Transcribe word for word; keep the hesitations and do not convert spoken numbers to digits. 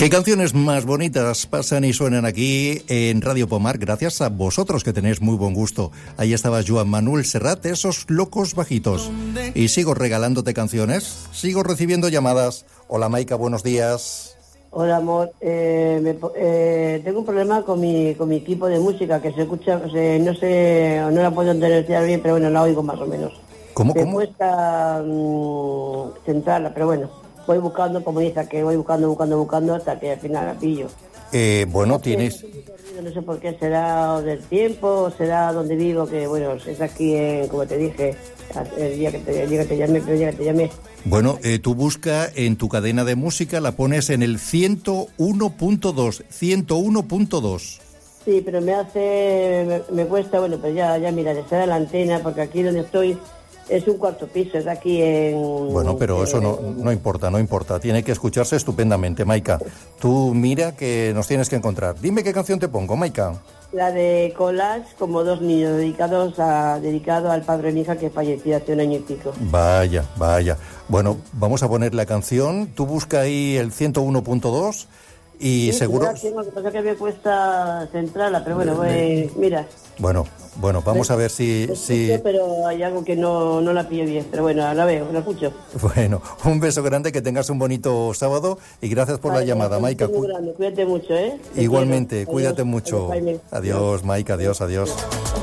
¿Qué canciones más bonitas pasan y suenan aquí en Radio Pomar? Gracias a vosotros que tenéis muy buen gusto. Ahí estaba Joan Manuel Serrat, esos locos bajitos. Y sigo regalándote canciones, sigo recibiendo llamadas. Hola Maika, buenos días. Hola amor, eh, me, eh, tengo un problema con mi con mi equipo de música que se escucha, se, no sé, no la puedo entender bien, pero bueno, la oigo más o menos. ¿Cómo, me cómo? Me cuesta mmm, centrarla, pero bueno. Voy buscando, como dice, que voy buscando, buscando, buscando hasta que al final la pillo. Eh, bueno, no sé, tienes... No sé por qué, será del tiempo, o será donde vivo, que bueno, es aquí, en, como te dije, el día que te, el día que te llamé, el día que te llamé. Bueno, eh, tú busca en tu cadena de música, la pones en el ciento uno punto dos, ciento uno punto dos. Sí, pero me hace, me, me cuesta, bueno, pues ya, ya mira, de ser la antena, porque aquí donde estoy es un cuarto piso, es aquí en... Bueno, pero eh, eso no, no importa, no importa. Tiene que escucharse estupendamente, Maika. Tú mira que nos tienes que encontrar. Dime qué canción te pongo, Maika. La de Collage, como dos niños, dedicados a dedicado al padre de mi hija que falleció hace un año y pico. Vaya, vaya. Bueno, vamos a poner la canción. Tú busca ahí el ciento uno punto dos y sí, seguro... Sí, lo que pasa es que me cuesta centrarla, pero bueno, voy, mira... Bueno, bueno, vamos a ver si... si... Pero hay algo que no, no la pillo bien, pero bueno, la veo, la escucho. Bueno, un beso grande, que tengas un bonito sábado y gracias por vale, la llamada, Maika. Muy grande, cuídate mucho, ¿eh? Igualmente, Te cuídate adiós, mucho. Adiós, adiós, Maika, adiós, adiós.